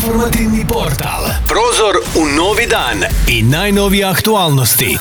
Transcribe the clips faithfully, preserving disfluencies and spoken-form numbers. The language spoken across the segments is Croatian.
Informativni portal. Prozor u novi dan i najnovije aktualnosti.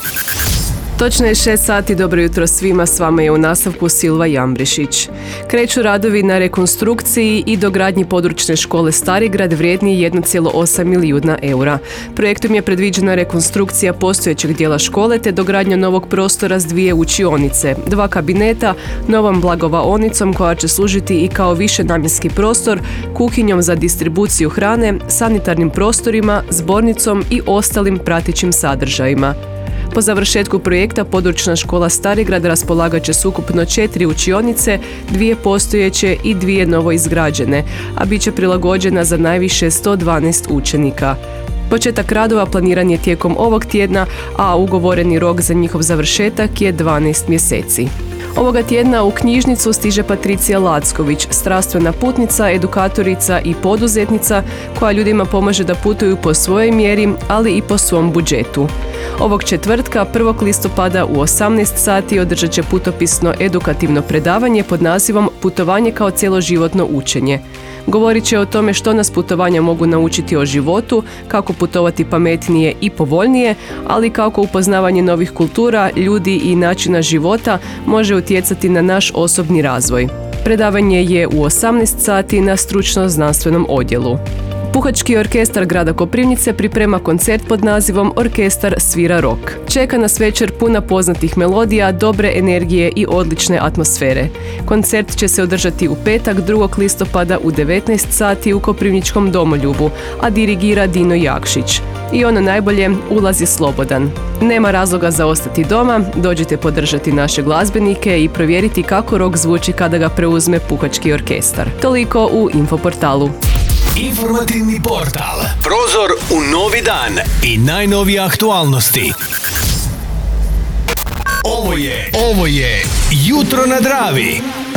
Točno je šest sati, dobro jutro svima, s vama je u nastavku Silva Jambrišić. Kreću radovi na rekonstrukciji i dogradnji područne škole Starigrad vrijedni jedan zarez osam milijuna eura. Projektom je predviđena rekonstrukcija postojećeg dijela škole te dogradnja novog prostora s dvije učionice, dva kabineta, novom blagovaonicom koja će služiti i kao višenamjenski prostor, kuhinjom za distribuciju hrane, sanitarnim prostorima, zbornicom i ostalim pratećim sadržajima. Po završetku projekta područna škola Starigrad raspolagat će s ukupno četiri učionice, dvije postojeće i dvije novoizgrađene, a bit će prilagođena za najviše sto dvanaest učenika. Početak radova planiran je tijekom ovog tjedna, a ugovoreni rok za njihov završetak je dvanaest mjeseci. Ovoga tjedna u knjižnicu stiže Patricija Lacković, strastvena putnica, edukatorica i poduzetnica koja ljudima pomaže da putuju po svojoj mjeri, ali i po svom budžetu. Ovog četvrtka, prvog listopada u osamnaest sati održat će putopisno edukativno predavanje pod nazivom Putovanje kao cjeloživotno učenje. Govorit će o tome što nas putovanja mogu naučiti o životu, kako putovati pametnije i povoljnije, ali kako upoznavanje novih kultura, ljudi i načina života može utjecati na naš osobni razvoj. Predavanje je u osamnaest sati na stručno-znanstvenom odjelu. Puhački orkestar grada Koprivnice priprema koncert pod nazivom Orkestar svira rock. Čeka nas večer puna poznatih melodija, dobre energije i odlične atmosfere. Koncert će se održati u petak drugog listopada u devetnaest sati u Koprivničkom domoljubu, a dirigira Dino Jakšić. I ono najbolje, ulaz je slobodan. Nema razloga za ostati doma, dođite podržati naše glazbenike i provjeriti kako rock zvuči kada ga preuzme Puhački orkestar. Toliko u Infoportalu. Informativni portal. Prozor u novi dan i najnovije aktualnosti. Ovo je, ovo je Jutro na Dravi.